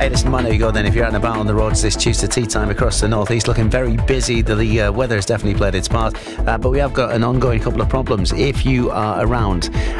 Hey, listen, I know you go then. If you're out and about on the roads this Tuesday tea time across the northeast, looking very busy. The weather has definitely played its part, but we have got an ongoing couple of problems. If you are around